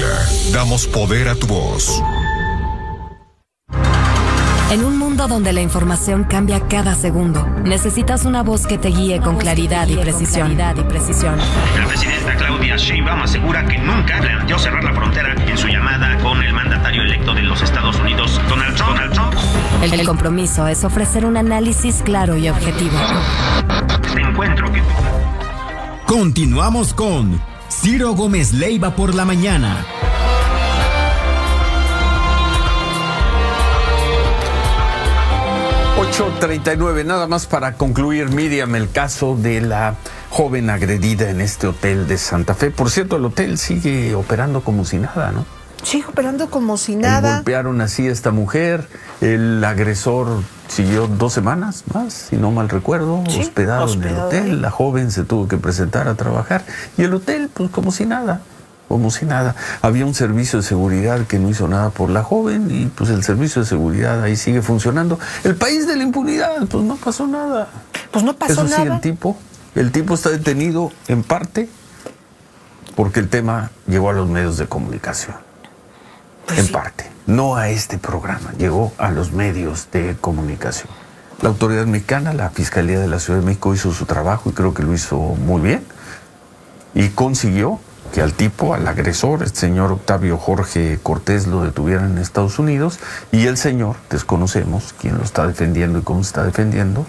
Fiscalía. Damos poder a tu voz. En un mundo donde la información cambia cada segundo, necesitas una voz que te guíe con claridad y precisión. La presidenta Claudia Sheinbaum asegura que nunca planteó cerrar la frontera en su llamada con el mandatario electo de los Estados Unidos, Donald Trump. El compromiso es ofrecer un análisis claro y objetivo. Este encuentro que... Continuamos con Ciro Gómez Leiva por la mañana. 8:39, nada más para concluir, Miriam, el caso de la joven agredida en este hotel de Santa Fe. Por cierto, el hotel sigue operando como si nada, ¿no? Sigue operando como si nada. Golpearon así a esta mujer, el agresor siguió 2 semanas más, si no mal recuerdo, sí, hospedado en el hotel. Ahí. La joven se tuvo que presentar a trabajar y el hotel, pues como si nada. Como si nada. Había un servicio de seguridad que no hizo nada por la joven y pues el servicio de seguridad ahí sigue funcionando. El país de la impunidad, pues no pasó nada. Pues no pasó nada. Eso sí, el tipo está detenido en parte porque el tema llegó a los medios de comunicación. Pues en sí. parte. No a este programa, llegó a los medios de comunicación. La autoridad mexicana, la Fiscalía de la Ciudad de México hizo su trabajo y creo que lo hizo muy bien. Y consiguió que al tipo, al agresor, el señor Octavio Jorge Cortés, lo detuvieran en Estados Unidos y el señor, desconocemos quién lo está defendiendo y cómo se está defendiendo,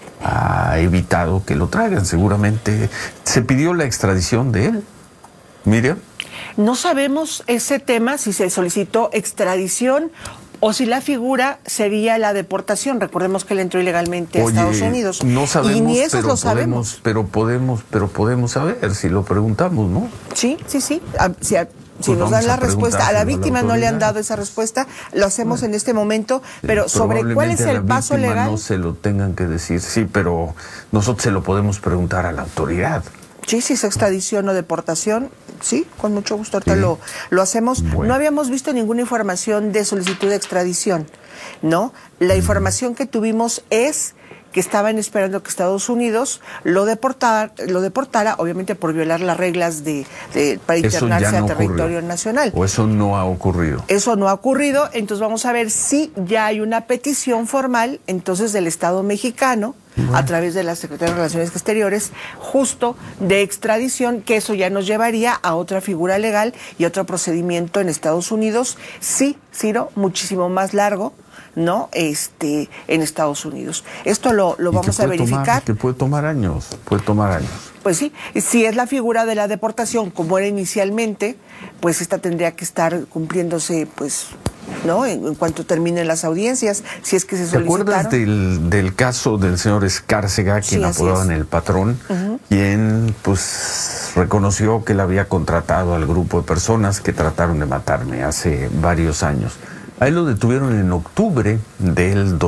ha evitado que lo traigan. Seguramente se pidió la extradición de él. Miriam. No sabemos ese tema, si se solicitó extradición o si la figura sería la deportación. Recordemos que él entró ilegalmente a Estados Unidos. No sabemos, y ni eso pero lo sabemos. Pero podemos saber si lo preguntamos, ¿no? Sí. Si Pues nos dan la respuesta, a la víctima no le han autoridad. dado esa respuesta, lo hacemos en este momento, pero sobre cuál es el paso legal. No se lo tengan que decir, sí, pero nosotros se lo podemos preguntar a la autoridad. Sí, si es extradición o deportación, sí, con mucho gusto ahorita Sí. lo hacemos. Bueno. No habíamos visto ninguna información de solicitud de extradición, ¿no? La información que tuvimos es que estaban esperando que Estados Unidos lo deportara, obviamente por violar las reglas para Eso internarse ya no a territorio ocurrió. nacional. O eso no ha ocurrido. Eso no ha ocurrido, entonces vamos a ver si ya hay una petición formal entonces del Estado mexicano a través de la Secretaría de Relaciones Exteriores, justo de extradición, que eso ya nos llevaría a otra figura legal y otro procedimiento en Estados Unidos, sí, Ciro, muchísimo más largo, ¿no? En Estados Unidos. Esto lo vamos a verificar. Que puede tomar años. Pues sí, si es la figura de la deportación como era inicialmente, pues esta tendría que estar cumpliéndose, pues, ¿no? En cuanto terminen las audiencias, si es que se ¿Te acuerdas solicitaron. del caso del señor Escárcega, quien Sí, así apodaban es. el patrón, quien pues reconoció que él había contratado al grupo de personas que trataron de matarme hace varios años? A él lo detuvieron en octubre del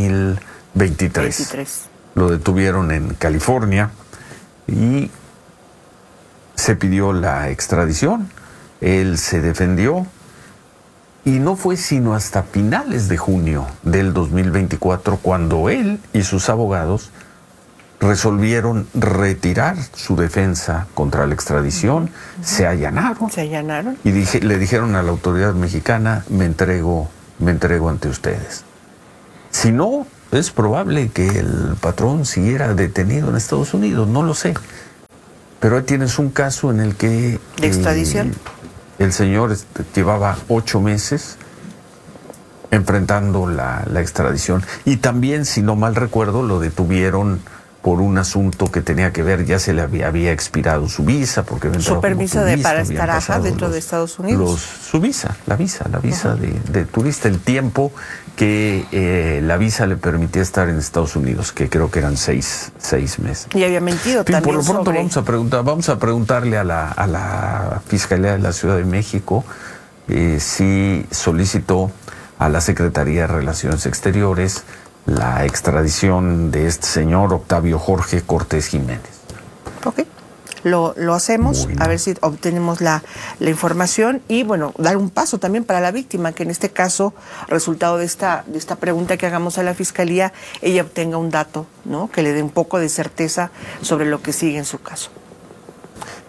2023. Lo detuvieron en California y se pidió la extradición. Él se defendió y no fue sino hasta finales de junio del 2024 cuando él y sus abogados resolvieron retirar su defensa contra la extradición, se allanaron. Y le dijeron a la autoridad mexicana, me entrego ante ustedes. Si no, es probable que el patrón siguiera detenido en Estados Unidos, no lo sé. Pero ahí tienes un caso en el que... ¿De extradición? El señor llevaba 8 meses enfrentando la extradición. Y también, si no mal recuerdo, lo detuvieron por un asunto que tenía que ver, ya se le había expirado su visa, porque su permiso para estar dentro de Estados Unidos. Su visa, la visa de turista, el tiempo que la visa le permitía estar en Estados Unidos, que creo que eran 6 meses. Y había mentido también. Por lo pronto vamos a preguntarle a la Fiscalía de la Ciudad de México si solicitó a la Secretaría de Relaciones Exteriores la extradición de este señor Octavio Jorge Cortés Jiménez. Ok, lo hacemos, a ver si obtenemos la información y, bueno, dar un paso también para la víctima, que en este caso, resultado de esta pregunta que hagamos a la Fiscalía, ella obtenga un dato, ¿no?, que le dé un poco de certeza sobre lo que sigue en su caso.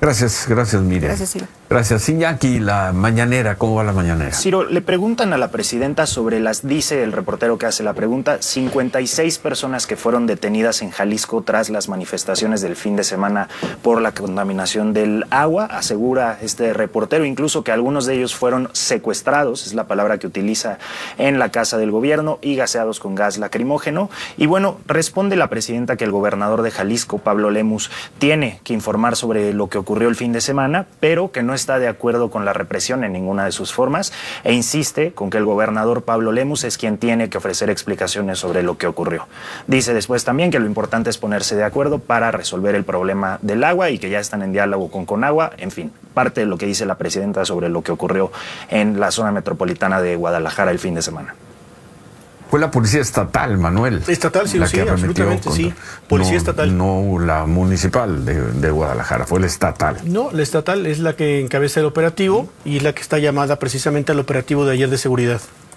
Gracias, Miriam. Gracias, Ciro. Gracias, Iñaki. La mañanera, ¿cómo va la mañanera? Ciro, le preguntan a la presidenta sobre dice el reportero que hace la pregunta, 56 personas que fueron detenidas en Jalisco tras las manifestaciones del fin de semana por la contaminación del agua. Asegura este reportero incluso que algunos de ellos fueron secuestrados, es la palabra que utiliza, en la casa del gobierno y gaseados con gas lacrimógeno. Y bueno, responde la presidenta que el gobernador de Jalisco, Pablo Lemus, tiene que informar sobre lo que ocurrió el fin de semana, pero que no está de acuerdo con la represión en ninguna de sus formas e insiste con que el gobernador Pablo Lemus es quien tiene que ofrecer explicaciones sobre lo que ocurrió. Dice después también que lo importante es ponerse de acuerdo para resolver el problema del agua y que ya están en diálogo con Conagua. En fin, parte de lo que dice la presidenta sobre lo que ocurrió en la zona metropolitana de Guadalajara el fin de semana. Fue la policía estatal, Manuel. Estatal, sí, sí, absolutamente, sí. Policía estatal. No la municipal de Guadalajara, fue la estatal. No, la estatal es la que encabeza el operativo y es la que está llamada precisamente al operativo de ayer de seguridad.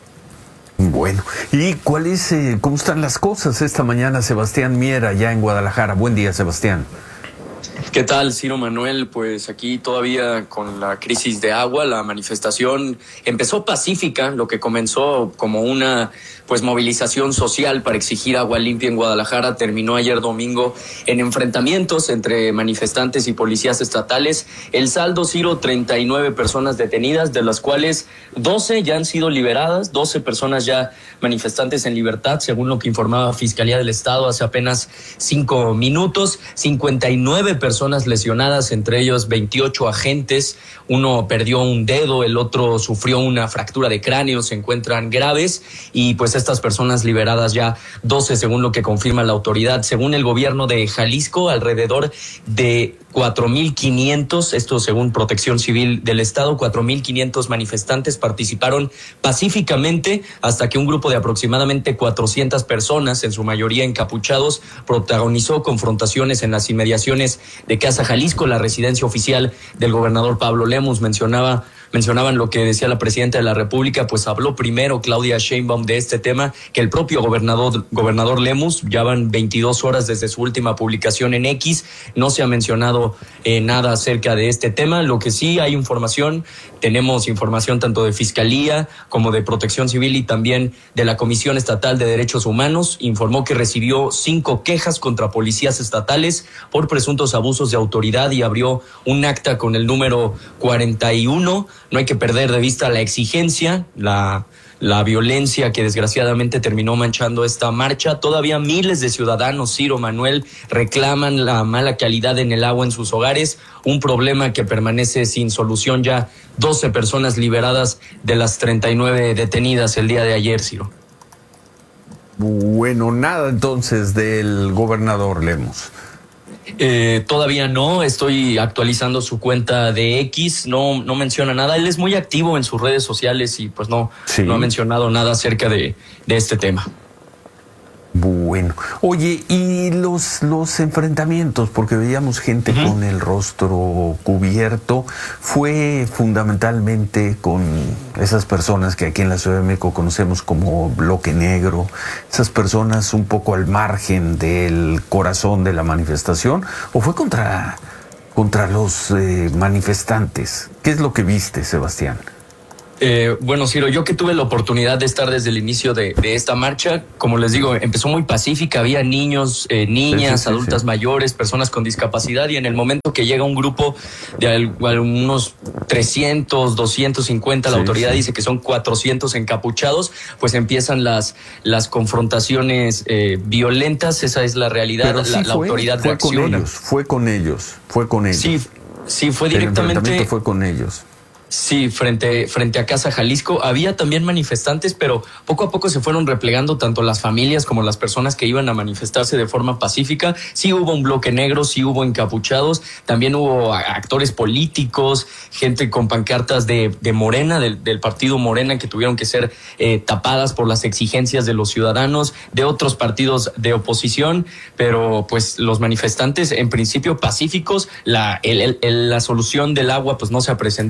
Bueno, ¿y cómo están las cosas esta mañana? Sebastián Miera, ya en Guadalajara. Buen día, Sebastián. ¿Qué tal, Ciro Manuel? Pues aquí todavía con la crisis de agua, la manifestación empezó pacífica, lo que comenzó como una movilización social para exigir agua limpia en Guadalajara, terminó ayer domingo en enfrentamientos entre manifestantes y policías estatales. El saldo, Ciro, 39 personas detenidas, de las cuales 12 ya han sido liberadas, 12 personas ya manifestantes en libertad, según lo que informaba Fiscalía del Estado hace apenas 5 minutos, 59 personas lesionadas, entre ellos 28 agentes, uno perdió un dedo, el otro sufrió una fractura de cráneo, se encuentran graves y pues estas personas liberadas ya 12 según lo que confirma la autoridad. Según el gobierno de Jalisco, alrededor de 4,500, esto según Protección Civil del Estado, 4,500 manifestantes participaron pacíficamente hasta que un grupo de aproximadamente 400 personas, en su mayoría encapuchados, protagonizó confrontaciones en las inmediaciones de Casa Jalisco, la residencia oficial del gobernador Pablo Lemus. Mencionaban lo que decía la presidenta de la República, pues habló primero Claudia Sheinbaum de este tema que el propio gobernador Lemus. Ya van 22 horas desde su última publicación en X, no se ha mencionado nada acerca de este tema. Lo que sí hay tenemos información tanto de Fiscalía como de Protección Civil y también de la Comisión Estatal de Derechos Humanos. Informó que recibió 5 quejas contra policías estatales por presuntos abusos de autoridad y abrió un acta con el número 41. No hay que perder de vista la exigencia, la violencia que desgraciadamente terminó manchando esta marcha. Todavía miles de ciudadanos, Ciro Manuel, reclaman la mala calidad en el agua en sus hogares, un problema que permanece sin solución. Ya 12 personas liberadas de las 39 detenidas el día de ayer, Ciro. Bueno, nada entonces del gobernador Lemus. Todavía no, estoy actualizando su cuenta de X, no menciona nada. Él es muy activo en sus redes sociales y pues no ha mencionado nada acerca de este tema. Bueno, oye, y los enfrentamientos, porque veíamos gente con el rostro cubierto, fue fundamentalmente con esas personas que aquí en la Ciudad de México conocemos como bloque negro, esas personas un poco al margen del corazón de la manifestación, o fue contra los manifestantes. ¿Qué es lo que viste, Sebastián? Bueno, Ciro, yo que tuve la oportunidad de estar desde el inicio de esta marcha, como les digo, empezó muy pacífica, había niños, niñas, adultas mayores, personas con discapacidad, y en el momento que llega un grupo de unos 300, 250, la autoridad dice que son 400 encapuchados, pues empiezan las confrontaciones violentas. Esa es la realidad. Pero sí la autoridad reacciona. Fue con ellos. Sí, fue directamente. El enfrentamiento fue con ellos. Sí, frente a Casa Jalisco había también manifestantes, pero poco a poco se fueron replegando tanto las familias como las personas que iban a manifestarse de forma pacífica. Sí hubo un bloque negro, sí hubo encapuchados, también hubo actores políticos, gente con pancartas de Morena, del partido Morena, que tuvieron que ser tapadas por las exigencias de los ciudadanos, de otros partidos de oposición, pero pues los manifestantes en principio pacíficos. La solución del agua pues no se ha presentado.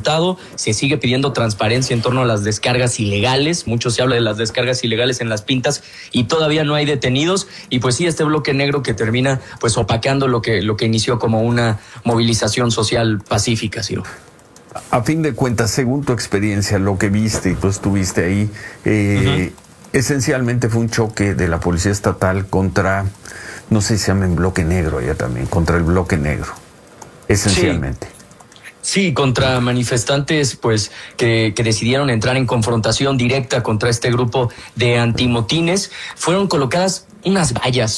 se sigue pidiendo transparencia en torno a las descargas ilegales. Mucho se habla de las descargas ilegales en las pintas y todavía no hay detenidos. Y pues sí, este bloque negro que termina pues opacando lo que inició como una movilización social pacífica, Ciro. A fin de cuentas, según tu experiencia, lo que viste y tú estuviste ahí, esencialmente fue un choque de la Policía Estatal contra, no sé si se llama en bloque negro allá también, contra el bloque negro, esencialmente. Sí, contra manifestantes pues que decidieron entrar en confrontación directa contra este grupo de antimotines. Fueron colocadas unas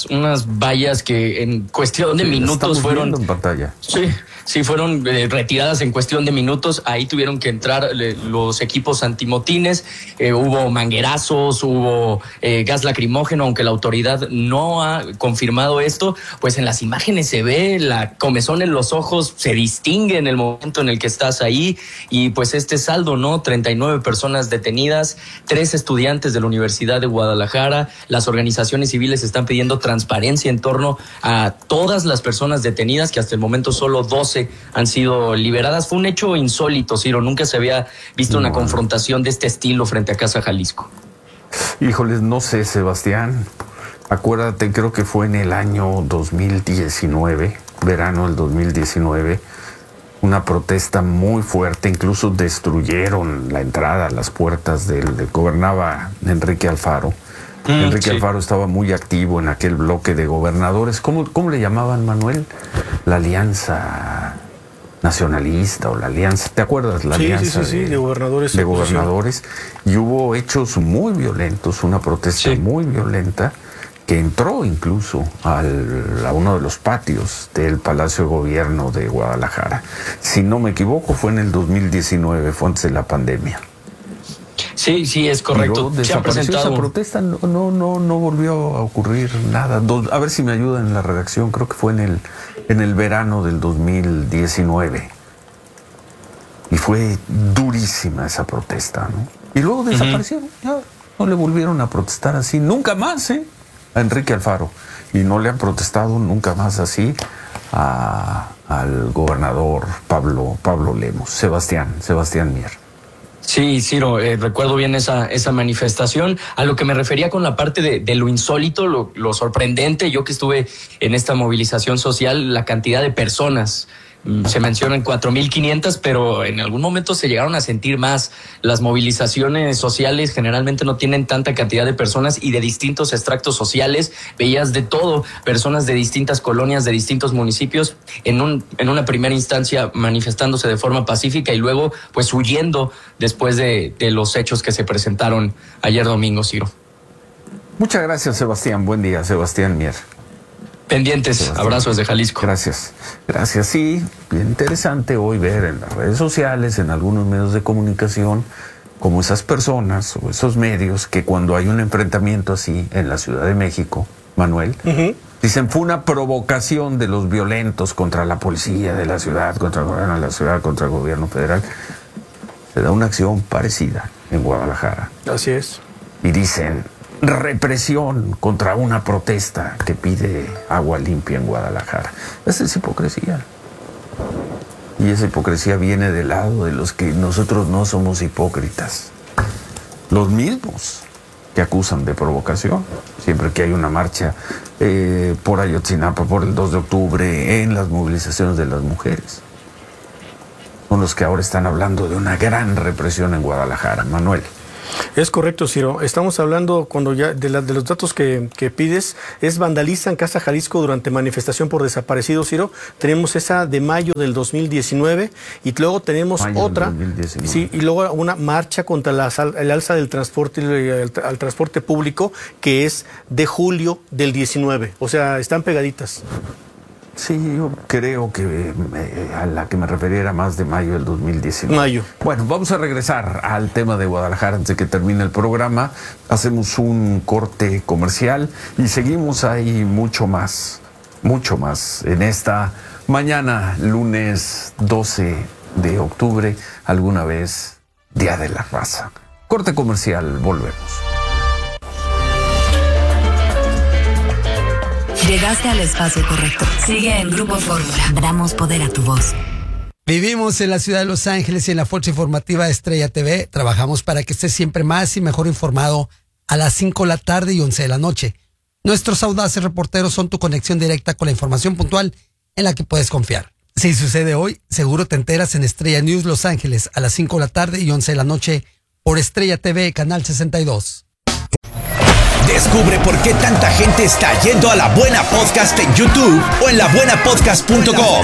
vallas que en cuestión de minutos fueron en pantalla. Sí, fueron retiradas en cuestión de minutos. Ahí tuvieron que entrar los equipos antimotines. Hubo manguerazos, hubo gas lacrimógeno, aunque la autoridad no ha confirmado esto. Pues en las imágenes se ve la comezón en los ojos, se distingue en el momento en el que estás ahí. Y pues este saldo, ¿no? 39 personas detenidas, 3 estudiantes de la Universidad de Guadalajara. Las organizaciones civiles están pidiendo transparencia en torno a todas las personas detenidas, que hasta el momento solo 12 han sido liberadas. Fue un hecho insólito, Ciro. Nunca se había visto una confrontación de este estilo frente a Casa Jalisco. Híjoles, no sé, Sebastián. Acuérdate, creo que fue en el año 2019, verano del 2019, una protesta muy fuerte. Incluso destruyeron la entrada, las puertas del gobernaba Enrique Alfaro. Enrique Alfaro estaba muy activo en aquel bloque de gobernadores. ¿Cómo le llamaban, Manuel? La Alianza Nacionalista o la Alianza, ¿te acuerdas? La Alianza de gobernadores. De gobernadores. Y hubo hechos muy violentos, una protesta muy violenta que entró incluso a uno de los patios del Palacio de Gobierno de Guadalajara. Si no me equivoco, fue en el 2019, fue antes de la pandemia. Sí, es correcto. Se ha presentado esa protesta, no volvió a ocurrir nada. A ver si me ayudan en la redacción, creo que fue en el verano del 2019. Y fue durísima esa protesta, ¿no? Y luego desaparecieron, ya no le volvieron a protestar así, nunca más, a Enrique Alfaro. Y no le han protestado nunca más así al gobernador Pablo Lemos, Sebastián Mier. Sí, Ciro, recuerdo bien esa manifestación. A lo que me refería con la parte de lo insólito, lo sorprendente, yo que estuve en esta movilización social, la cantidad de personas. Se mencionan 4,500, pero en algún momento se llegaron a sentir más. Las movilizaciones sociales generalmente no tienen tanta cantidad de personas y de distintos extractos sociales. Veías de todo, personas de distintas colonias, de distintos municipios, en una primera instancia manifestándose de forma pacífica y luego pues huyendo después de los hechos que se presentaron ayer domingo, Ciro. Muchas gracias, Sebastián. Buen día, Sebastián Mier. Pendientes, Sebastián. Abrazos de Jalisco. Gracias. Sí, bien interesante hoy ver en las redes sociales, en algunos medios de comunicación, como esas personas o esos medios que cuando hay un enfrentamiento así en la Ciudad de México, Manuel, dicen fue una provocación de los violentos contra la policía de la ciudad, contra el gobierno de la ciudad, contra el gobierno federal. Se da una acción parecida en Guadalajara. Así es. Y dicen represión contra una protesta que pide agua limpia en Guadalajara. Esa es hipocresía. Y esa hipocresía viene del lado de los que nosotros no somos hipócritas. Los mismos que acusan de provocación. Siempre que hay una marcha por Ayotzinapa, por el 2 de octubre, en las movilizaciones de las mujeres. Son los que ahora están hablando de una gran represión en Guadalajara. Manuel. Es correcto, Ciro. Estamos hablando cuando ya de los datos que pides, es vandalizan Casa Jalisco durante manifestación por desaparecidos, Ciro. Tenemos esa de mayo del 2019 y luego tenemos otra, sí, y luego una marcha contra el alza del transporte al transporte público que es de julio del 19. O sea, están pegaditas. Sí, yo creo que a la que me refería era más de mayo del 2019. Mayo. Bueno, vamos a regresar al tema de Guadalajara antes de que termine el programa. Hacemos un corte comercial y seguimos ahí mucho más en esta mañana, lunes 12 de octubre, alguna vez Día de la Raza. Corte comercial, volvemos. Llegaste al espacio correcto. Sigue en Grupo Fórmula. Damos poder a tu voz. Vivimos en la ciudad de Los Ángeles y en la Fuerza Informativa de Estrella TV. Trabajamos para que estés siempre más y mejor informado a las 5 de la tarde y 11 de la noche. Nuestros audaces reporteros son tu conexión directa con la información puntual en la que puedes confiar. Si sucede hoy, seguro te enteras en Estrella News Los Ángeles a las 5 de la tarde y 11 de la noche por Estrella TV, Canal 62. Descubre por qué tanta gente está yendo a La Buena Podcast en YouTube o en labuenapodcast.com.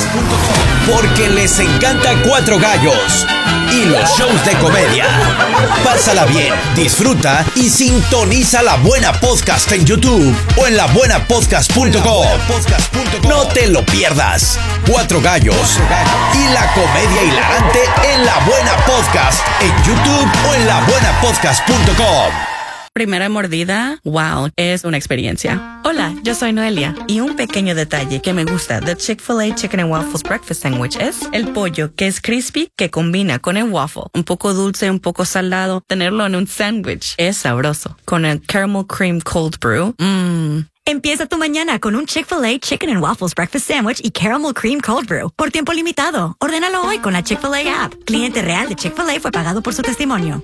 Porque les encanta Cuatro Gallos y los shows de comedia. Pásala bien, disfruta y sintoniza La Buena Podcast en YouTube o en labuenapodcast.com. No te lo pierdas. Cuatro Gallos y la comedia hilarante en La Buena Podcast en YouTube o en labuenapodcast.com. Primera mordida, wow, es una experiencia. Hola, yo soy Noelia y un pequeño detalle que me gusta de Chick-fil-A Chicken and Waffles Breakfast Sandwich es el pollo que es crispy que combina con el waffle. Un poco dulce, un poco salado, tenerlo en un sándwich es sabroso. Con el Caramel Cream Cold Brew, Empieza tu mañana con un Chick-fil-A Chicken and Waffles Breakfast Sandwich y Caramel Cream Cold Brew por tiempo limitado. Ordénalo hoy con la Chick-fil-A app. Cliente real de Chick-fil-A fue pagado por su testimonio.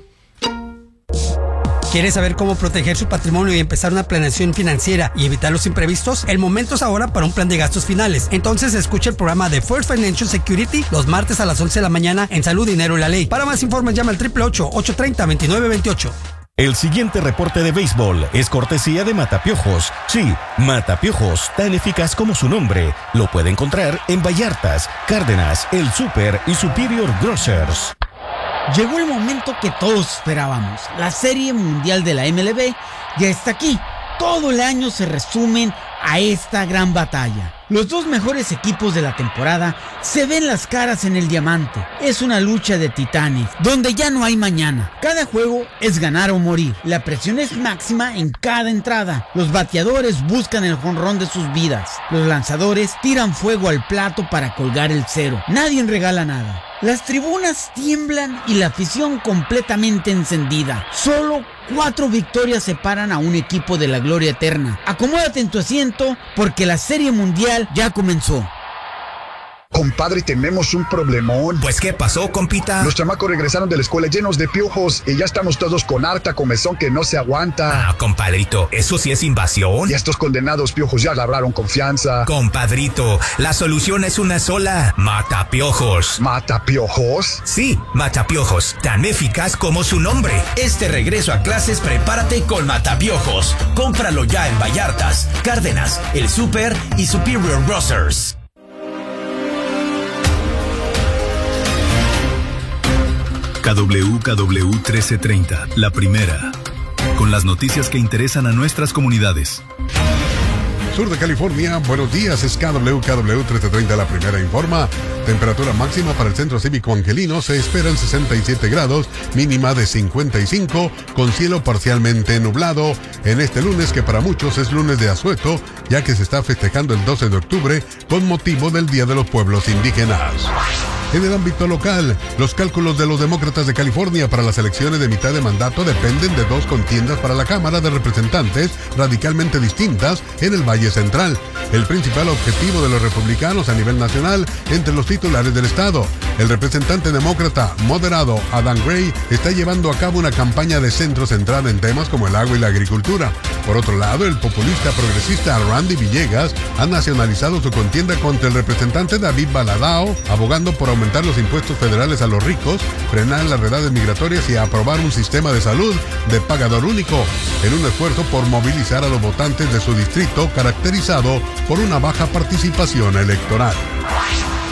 ¿Quieres saber cómo proteger su patrimonio y empezar una planeación financiera y evitar los imprevistos? El momento es ahora para un plan de gastos finales. Entonces escucha el programa de First Financial Security los martes a las 11 de la mañana en Salud, Dinero y la Ley. Para más informes llama al 888-830-2928. El siguiente reporte de béisbol es cortesía de Matapiojos. Sí, Matapiojos, tan eficaz como su nombre. Lo puede encontrar en Vallartas, Cárdenas, El Super y Superior Grocers. Llegó el momento que todos esperábamos. La Serie Mundial de la MLB ya está aquí. Todo el año se resumen a esta gran batalla. Los dos mejores equipos de la temporada se ven las caras en el diamante. Es una lucha de titanes, donde ya no hay mañana. Cada juego es ganar o morir. La presión es máxima en cada entrada. Los bateadores buscan el jonrón de sus vidas. Los lanzadores tiran fuego al plato para colgar el cero. Nadie regala nada. Las tribunas tiemblan y la afición completamente encendida. Solo 4 victorias separan a un equipo de la gloria eterna. Acomódate en tu asiento porque la Serie Mundial ya comenzó. Compadre, tenemos un problemón. Pues, ¿qué pasó, compita? Los chamacos regresaron de la escuela llenos de piojos y ya estamos todos con harta comezón que no se aguanta. Ah, compadrito, ¿eso sí es invasión? Y estos condenados piojos ya labraron confianza. Compadrito, la solución es una sola. Matapiojos. ¿Matapiojos? Sí, Matapiojos, tan eficaz como su nombre. Este regreso a clases, prepárate con Matapiojos. Cómpralo ya en Vallartas, Cárdenas, El Super y Superior Grocers. KWKW 1330, la primera, con las noticias que interesan a nuestras comunidades. Sur de California, buenos días, es KWKW 1330, la primera informa. Temperatura máxima para el Centro Cívico Angelino se esperan 67 grados, mínima de 55, con cielo parcialmente nublado en este lunes que para muchos es lunes de asueto, ya que se está festejando el 12 de octubre con motivo del Día de los Pueblos Indígenas. En el ámbito local, los cálculos de los demócratas de California para las elecciones de mitad de mandato dependen de 2 contiendas para la Cámara de Representantes radicalmente distintas en el Valle Central. El principal objetivo de los republicanos a nivel nacional entre los titulares del estado. El representante demócrata moderado Adam Gray está llevando a cabo una campaña de centro centrada en temas como el agua y la agricultura. Por otro lado, el populista progresista Randy Villegas ha nacionalizado su contienda contra el representante David Baladao, abogando por aumentar los impuestos federales a los ricos, frenar las redades migratorias y aprobar un sistema de salud de pagador único, en un esfuerzo por movilizar a los votantes de su distrito caracterizado por una baja participación electoral.